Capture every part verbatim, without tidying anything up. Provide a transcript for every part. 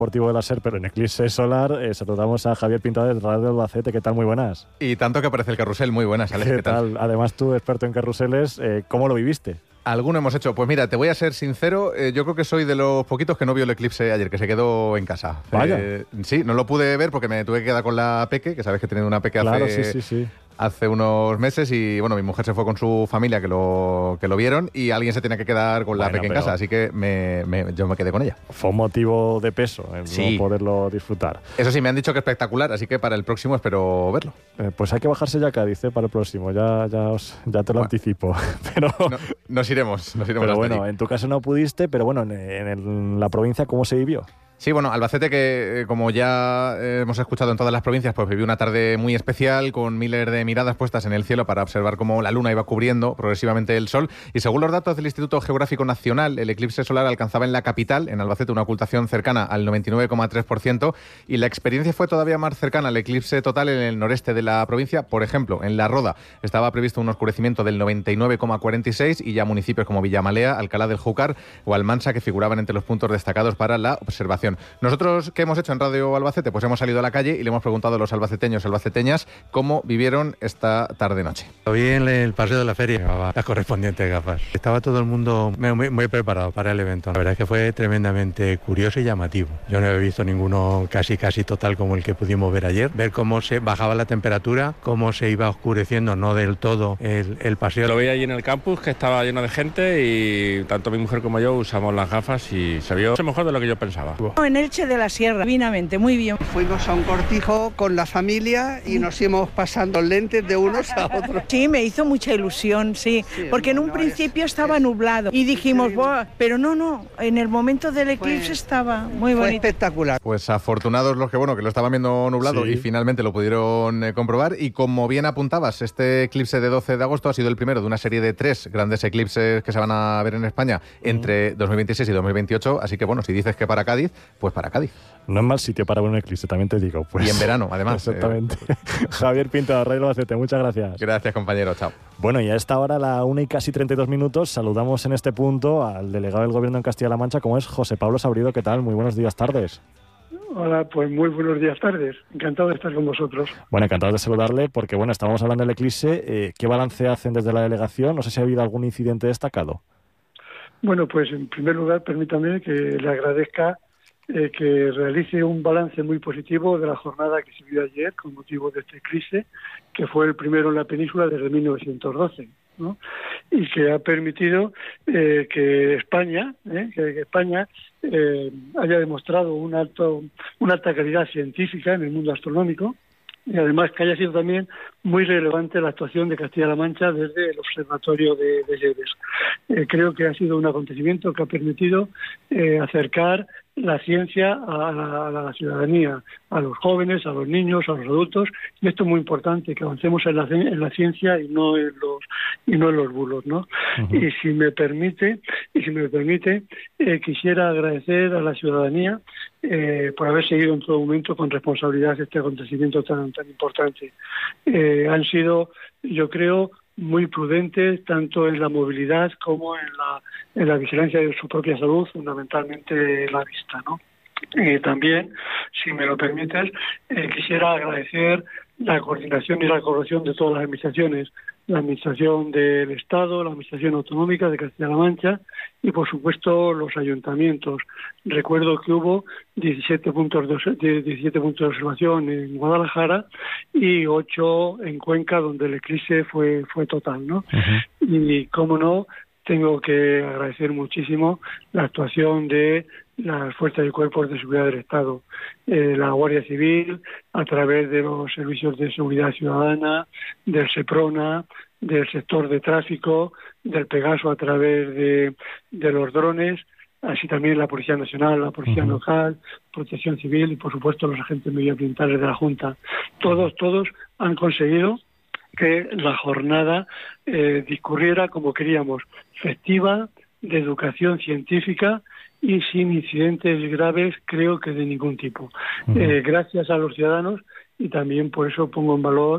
Deportivo de la SER, pero en Eclipse Solar. Eh, saludamos a Javier Pintado de Radio Albacete. ¿Qué tal? Muy buenas. Y tanto que aparece el carrusel. Muy buenas, Alex. ¿Qué, ¿Qué tal? tal? Además, tú, experto en carruseles, eh, ¿cómo lo viviste? Alguno hemos hecho. Pues mira, te voy a ser sincero, eh, yo creo que soy de los poquitos que no vio el eclipse ayer, que se quedó en casa. Vaya. Eh, sí, no lo pude ver porque me tuve que quedar con la peque, que sabes que he tenido una peque Claro, hace... sí, sí, sí. hace unos meses y bueno, mi mujer se fue con su familia que lo, que lo vieron y alguien se tenía que quedar con la Bueno, peque en pero casa, así que me, me, yo me quedé con ella. Fue un motivo de peso el Sí. no poderlo disfrutar. Eso sí, me han dicho que es espectacular, así que para el próximo espero verlo. Eh, pues hay que bajarse ya a Cádiz, eh, para el próximo, ya, ya, os, ya te lo Bueno. anticipo. Pero, No, nos iremos, nos iremos pero hasta bueno, allí. en tu caso no pudiste, pero bueno, en, en el- la provincia, ¿cómo se vivió? Sí, bueno, Albacete, que eh, como ya eh, hemos escuchado en todas las provincias, pues vivió una tarde muy especial con miles de miradas puestas en el cielo para observar cómo la luna iba cubriendo progresivamente el sol. Y según los datos del Instituto Geográfico Nacional, el eclipse solar alcanzaba en la capital, en Albacete, una ocultación cercana al noventa y nueve coma tres por ciento y la experiencia fue todavía más cercana al eclipse total en el noreste de la provincia. Por ejemplo, en La Roda estaba previsto un oscurecimiento del noventa y nueve coma cuarenta y seis y ya municipios como Villamalea, Alcalá del Júcar o Almansa que figuraban entre los puntos destacados para la observación. Nosotros, ¿qué hemos hecho en Radio Albacete? Pues hemos salido a la calle y le hemos preguntado a los albaceteños y albaceteñas cómo vivieron esta tarde-noche. Lo vi en el paseo de la feria, llevaba las correspondientes gafas. Estaba todo el mundo muy, muy preparado para el evento. La verdad es que fue tremendamente curioso y llamativo. Yo no he visto ninguno casi casi total como el que pudimos ver ayer. Ver cómo se bajaba la temperatura, cómo se iba oscureciendo, no del todo, el, el paseo. Lo vi allí en el campus, que estaba lleno de gente y tanto mi mujer como yo usamos las gafas y se vio mejor de lo que yo pensaba. En Elche de la Sierra, divinamente, muy bien. Fuimos a un cortijo con la familia y nos íbamos pasando lentes de unos a otros. Sí, me hizo mucha ilusión, sí, Sí, porque en un no, principio es- estaba es nublado y dijimos, increíble. "Buah", pero no, no, en el momento del eclipse Fue- estaba muy Fue bonito. espectacular. Pues afortunados los que, bueno, que lo estaban viendo nublado Sí. y finalmente lo pudieron eh, comprobar. Y como bien apuntabas, este eclipse de doce de agosto ha sido el primero de una serie de tres grandes eclipses que se van a ver en España entre dos mil veintiséis y dos mil veintiocho. Así que, bueno, si dices que para Cádiz, pues para Cádiz. No es mal sitio para ver un eclipse, también te digo. Pues, Y en verano, además. Exactamente. Javier Pintado, Radio Albacete, muchas gracias. Gracias, compañero. Chao. Bueno, y a esta hora, a la una y casi treinta y dos minutos, saludamos en este punto al delegado del Gobierno en Castilla-La Mancha, como es José Pablo Sabrido. ¿Qué tal? Muy buenos días, tardes. Hola, pues muy buenos días, tardes. Encantado de estar con vosotros. Bueno, encantado de saludarle, porque bueno, estábamos hablando del eclipse. Eh, ¿Qué balance hacen desde la delegación? No sé si ha habido algún incidente destacado. Bueno, pues en primer lugar, permítame que le agradezca eh, que realice un balance muy positivo de la jornada que se vivió ayer con motivo de este eclipse, que fue el primero en la península desde mil novecientos doce, ¿no? Y que ha permitido eh, que España, eh, que, que España eh, haya demostrado un alto, una alta calidad científica en el mundo astronómico. Y además que haya sido también muy relevante la actuación de Castilla-La Mancha desde el Observatorio de, de Lleves. Eh, creo que ha sido un acontecimiento que ha permitido eh, acercar la ciencia a la, a la ciudadanía, a los jóvenes, a los niños, a los adultos, y esto es muy importante, que avancemos en la, en la ciencia y no en los y no en los bulos, ¿no? Uh-huh. Y si me permite, y si me permite, eh, quisiera agradecer a la ciudadanía eh, por haber seguido en todo momento con responsabilidad este acontecimiento tan tan importante. Eh, han sido, yo creo, muy prudentes tanto en la movilidad como en la en la vigilancia de su propia salud, fundamentalmente la vista, ¿no? Eh, también, si me lo permites, eh, quisiera agradecer la coordinación y la colaboración de todas las administraciones, la Administración del Estado, la Administración Autonómica de Castilla-La Mancha y, por supuesto, los ayuntamientos. Recuerdo que hubo diecisiete puntos de, diecisiete puntos de observación en Guadalajara y ocho en Cuenca, donde el eclipse fue, fue total, ¿no? Uh-huh. Y, cómo no, tengo que agradecer muchísimo la actuación de las fuerzas y cuerpos de seguridad del Estado, eh, la Guardia Civil, a través de los servicios de seguridad ciudadana, del SEPRONA, del sector de tráfico, del Pegaso a través de, de los drones, así también la Policía Nacional, la Policía uh-huh. Local, Protección Civil y, por supuesto, los agentes medioambientales de la Junta. Todos, todos han conseguido que la jornada eh, discurriera como queríamos, festiva, de educación científica y sin incidentes graves, creo que de ningún tipo. Uh-huh. Eh, gracias a los ciudadanos y también por eso pongo en valor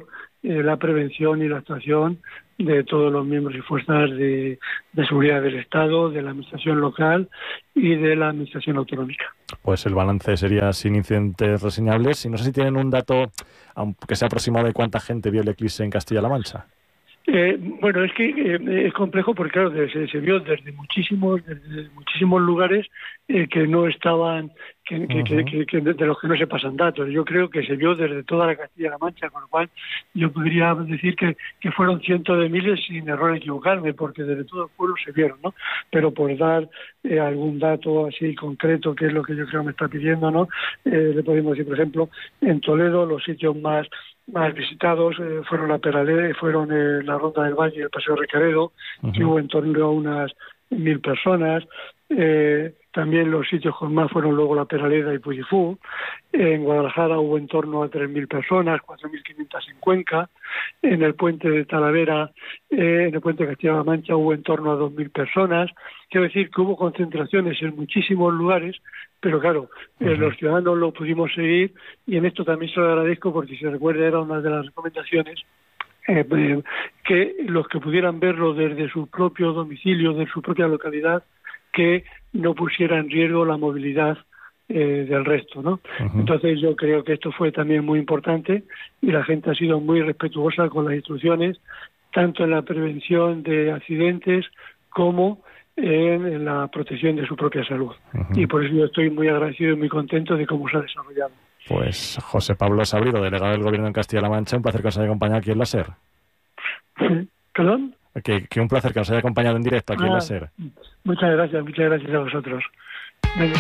eh, la prevención y la actuación de todos los miembros y fuerzas de, de seguridad del Estado, de la administración local y de la administración autonómica. Pues el balance sería sin incidentes reseñables. Y no sé si tienen un dato, aunque sea aproximado, de cuánta gente vio el eclipse en Castilla-La Mancha. Eh, bueno, es que eh, es complejo porque claro, se, se vio desde muchísimos, desde muchísimos lugares eh, que no estaban, que, que, uh-huh. que, que, que de los que no se pasan datos. Yo creo que se vio desde toda la Castilla-La Mancha, con lo cual yo podría decir que, que fueron cientos de miles sin error equivocarme, porque desde todo el pueblo se vieron, ¿no? Pero por dar eh, algún dato así concreto, que es lo que yo creo que me está pidiendo, ¿no? Eh, le podemos decir, por ejemplo, en Toledo los sitios más más visitados eh, fueron la Peraleda, fueron eh, la Ronda del Valle y el Paseo Recaredo, uh-huh. que hubo en torno a unas mil personas. Eh, también los sitios con más fueron luego la Peraleda y Puyifú. En Guadalajara hubo en torno a tres mil personas, cuatro mil quinientas en Cuenca. En el puente de Talavera, eh, en el puente de Castilla-La Mancha hubo en torno a dos mil personas. Quiero decir que hubo concentraciones en muchísimos lugares, pero claro, uh-huh. eh, los ciudadanos lo pudimos seguir, y en esto también se lo agradezco, porque si se recuerda era una de las recomendaciones, eh, eh, que los que pudieran verlo desde su propio domicilio, de su propia localidad, que no pusiera en riesgo la movilidad eh, del resto, ¿no? Uh-huh. Entonces yo creo que esto fue también muy importante, y la gente ha sido muy respetuosa con las instrucciones, tanto en la prevención de accidentes como en, en la protección de su propia salud. Uh-huh. Y por eso yo estoy muy agradecido y muy contento de cómo se ha desarrollado. Pues José Pablo Sabrido, delegado del Gobierno en Castilla-La Mancha, un placer que os haya acompañado aquí en la SER. ¿Perdón? Que, que un placer que os haya acompañado en directo aquí ah, en la SER. Muchas gracias, muchas gracias a vosotros. Venga.